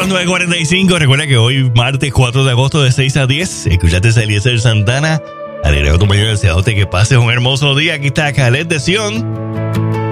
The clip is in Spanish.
las 9:45. Recuerda que hoy, martes 4 de agosto, de 6 a 10, escuchaste a Eliezer Santana. Alegreo tu mañana, deseándote que pases un hermoso día. Aquí está Khaled de Sion.